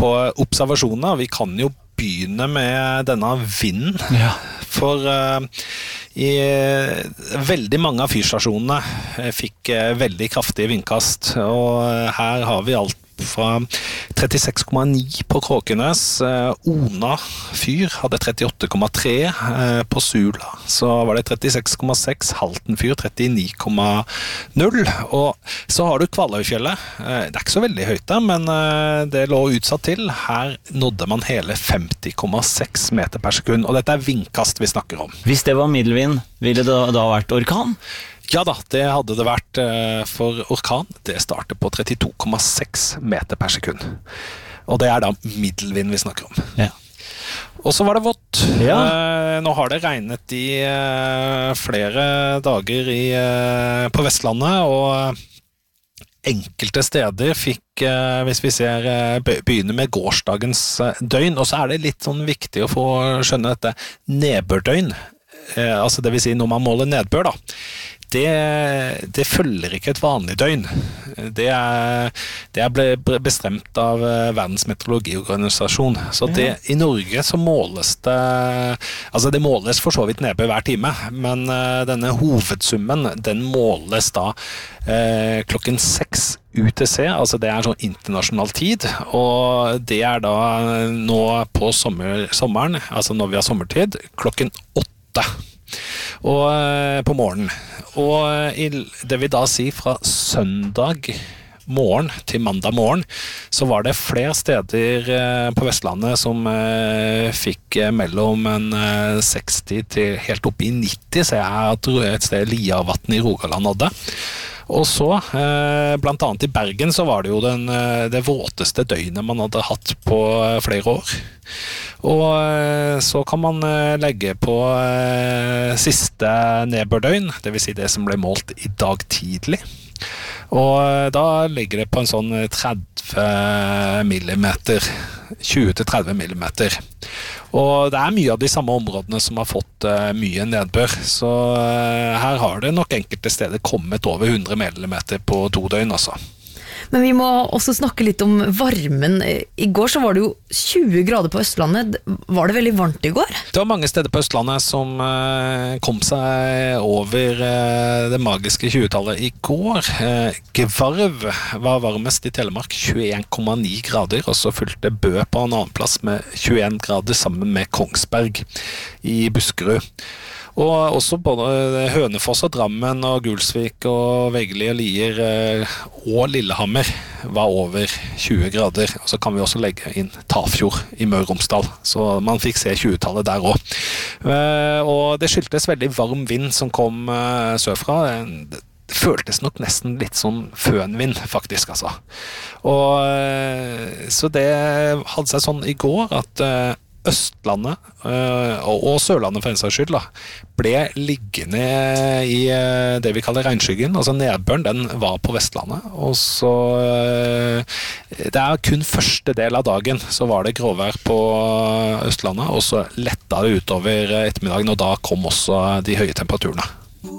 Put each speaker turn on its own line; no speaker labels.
på observasjoner. Vi kan jo begynne med denne vinden. Ja. For i veldig mange av fyrstasjonene fikk veldig kraftige vindkast, og her har vi alt fra 36,9 på Kråkenes. Ona fyr hadde 38,3 på Sula, så var det 36,6, Halten fyr 39,0, og så har du Kvaløyfjellet. Det er ikke så veldig høyt der, men det lå utsatt til. Her nådde man hele 50,6 meter per sekund, og dette er vindkast vi snakker om.
Hvis det var middelvind, ville det da vært orkan?
Ja da, det hadde det vært for orkan. Det starter på 32,6 meter per sekund. Og det er da middelvind vi snakker om. Ja. Og så var det vått. Ja. Nå har det regnet i flere dager på Vestlandet, og enkelte steder fikk, hvis vi begynner med gårsdagens døgn, og så er det litt sånn viktig å få skjønne dette nedbørdøgn, altså det vil si når man måler nedbør da, det følger ikke et vanlig døgn. Det ble bestemt av Verdens meteorologiorganisasjon. Så i Norge så måles det, altså det måles for så vidt nedbør hver time, men denne hovedsummen, den måles da klokken 6 UTC, altså det er sånn internasjonal tid, og det er da nå på sommeren, altså når vi har sommertid, klokken 8. Og på morgenen. Og det vil da si fra søndag morgen til mandag morgen, så var det flere steder på Vestlandet som fikk mellom 60 til helt opp i 90, så jeg tror et sted Liavatn i Rogaland hadde. Og så, blant annet i Bergen, så var det jo det våteste døgnet man hadde hatt på flere år. Og så kan man legge på siste nedbørdøgn, det vil si det som ble målt i dag tidlig. Og da ligger det på en sånn 30 millimeter, 20-30 millimeter. Og det er mye av de samme områdene som har fått mye nedbør, så her har det nok enkelte steder kommet over 100 millimeter på 2 døgn, altså.
Men vi må også snakke litt om varmen. I går så var det jo 20 grader på Østlandet. Var det veldig varmt i går?
Det var mange steder på Østlandet som kom seg over det magiske 20-tallet i går. Gvarv var varmest i Telemark, 21,9 grader, og så fulgte Bø på en annen plass med 21 grader sammen med Kongsberg i Buskerud. Og også både Hønefoss og Drammen og Gulsvik og Veggli og Lier og Lillehammer var over 20 grader. Og så kan vi også legge inn Tafjord i Møre og Romsdal, så man fikk se 20-tallet der også. Og det skyldtes veldig varm vind som kom sørfra. Det føltes nok nesten litt sånn fønvind, faktisk, altså. Og så det hadde seg sånn i går at Østlandet og Sørlandet for en saks skyld da, ble liggende i det vi kaller regnskyggen, altså nedbøren, den var på Vestlandet, og så det er kun første del av dagen så var det gråvær på Østlandet, og så letta det utover ettermiddagen, og da kom også de høye temperaturene.